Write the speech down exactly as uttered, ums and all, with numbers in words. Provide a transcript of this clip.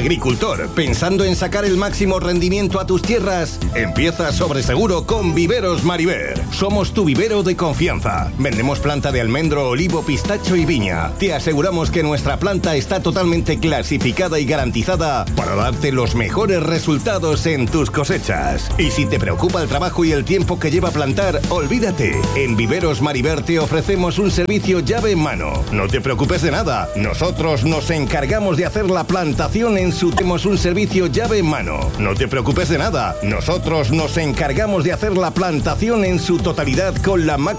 Agricultor, ¿pensando en sacar el máximo rendimiento a tus tierras? Empieza sobre seguro con Viveros Mariver. Somos tu vivero de confianza. Vendemos planta de almendro, olivo, pistacho y viña. Te aseguramos que nuestra planta está totalmente clasificada y garantizada para darte los mejores resultados en tus cosechas. Y si te preocupa el trabajo y el tiempo que lleva plantar, olvídate. En Viveros Mariver te ofrecemos un servicio llave en mano. No te preocupes de nada. Nosotros nos encargamos de hacer la plantación en su... Tenemos un servicio llave en mano. No te preocupes de nada. Nosotros nos encargamos de hacer la plantación en su totalidad con la máxima